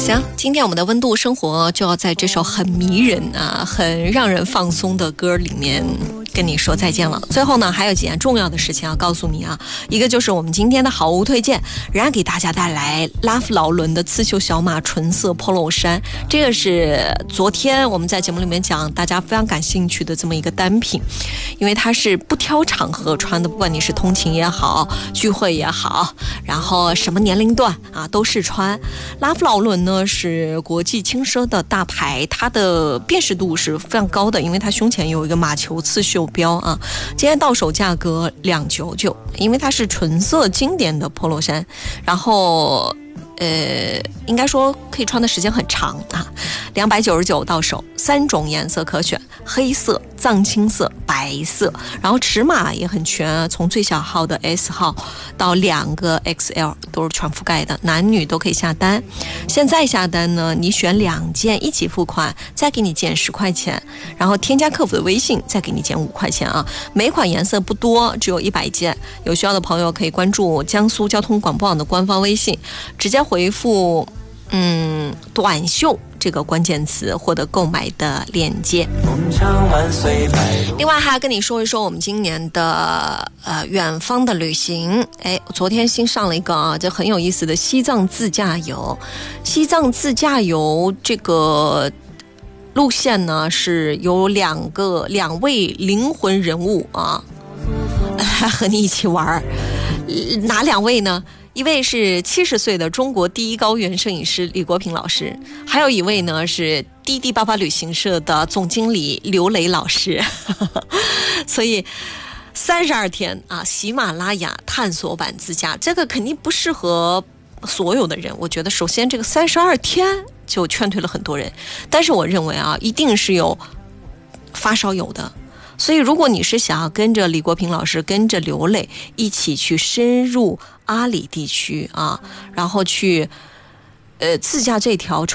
行，今天我们的温度生活就要在这首很迷人啊、很让人放松的歌里面跟你说再见了。最后呢，还有几件重要的事情要告诉你啊。一个就是我们今天的好物推荐，仍然给大家带来拉夫劳伦的刺绣小马纯色 polo 衫，这个是昨天我们在节目里面讲大家非常感兴趣的这么一个单品，因为它是不挑场合穿的，不管你是通勤也好，聚会也好，然后什么年龄段啊都是穿。拉夫劳伦呢是国际轻奢的大牌，它的辨识度是非常高的，因为它胸前有一个马球刺绣标啊。今天到手价格299，因为它是纯色经典的 polo 衫，然后应该说可以穿的时间很长啊。299到手，3种颜色可选，黑色、藏青色、白色，然后尺码也很全啊，从最小号的 S 号到2个 XL 都是全覆盖的，男女都可以下单。现在下单呢，你选2件一起付款，再给你减10块钱，然后添加客服的微信，再给你减5块钱啊。每款颜色不多，只有100件，有需要的朋友可以关注江苏交通广播网的官方微信，直接回复短袖这个关键词获得购买的链接。另外还要跟你说一说我们今年的远方的旅行。昨天新上了一个啊，就很有意思的西藏自驾游。西藏自驾游这个路线呢，是有两位灵魂人物啊，和你一起玩。哪2位呢？一位是70岁的中国第一高原摄影师李国平老师，还有一位呢是滴滴爸爸旅行社的总经理刘磊老师。所以32天啊，喜马拉雅探索版自驾，这个肯定不适合所有的人。我觉得首先这个32天就劝退了很多人，但是我认为啊，一定是有发烧友的。所以如果你是想要跟着李国平老师跟着刘磊一起去深入阿里地区啊，然后去自驾这条